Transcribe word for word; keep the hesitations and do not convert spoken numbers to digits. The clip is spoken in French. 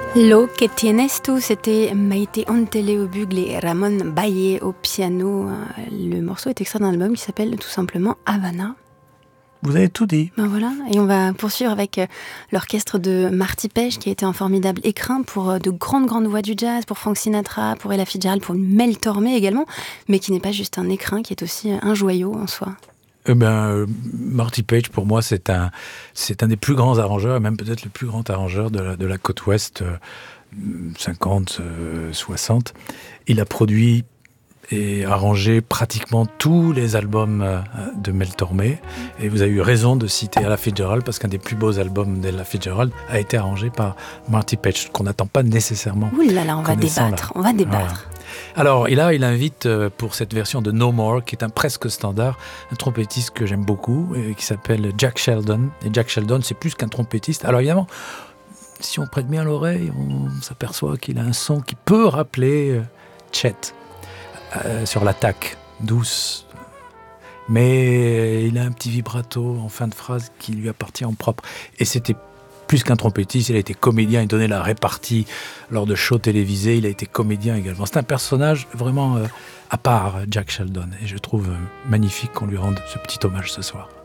Lo que tienes tú, c'était Maite Ontele au bugle et Ramon Baye au piano. Le morceau est extrait d'un album qui s'appelle tout simplement Havana. Vous avez tout dit. Ben voilà, et on va poursuivre avec l'orchestre de Marty Page qui a été un formidable écrin pour de grandes grandes voix du jazz, pour Frank Sinatra, pour Ella Fitzgerald, pour Mel Tormé également, mais qui n'est pas juste un écrin, qui est aussi un joyau en soi. Eh ben, euh, Marty Page, pour moi, c'est un, c'est un des plus grands arrangeurs, et même peut-être le plus grand arrangeur de la, de la côte ouest, euh, cinquante, euh, soixante. Il a produit et arrangé pratiquement tous les albums euh, de Mel Tormé. Et vous avez eu raison de citer Ella Fitzgerald, parce qu'un des plus beaux albums d'Ella Fitzgerald a été arrangé par Marty Page, qu'on n'attend pas nécessairement. Ouh là là, on va débattre, on va débattre. Voilà. Alors, et là, il invite pour cette version de No More, qui est un presque standard, un trompettiste que j'aime beaucoup, qui s'appelle Jack Sheldon. Et Jack Sheldon, c'est plus qu'un trompettiste. Alors évidemment, si on prête bien l'oreille, on s'aperçoit qu'il a un son qui peut rappeler Chet euh, sur l'attaque, douce. Mais il a un petit vibrato en fin de phrase qui lui appartient en propre. Et c'était plus qu'un trompettiste, il a été comédien, il donnait la répartie lors de shows télévisés, il a été comédien également. C'est un personnage vraiment euh, à part, Jack Sheldon, et je trouve euh, magnifique qu'on lui rende ce petit hommage ce soir.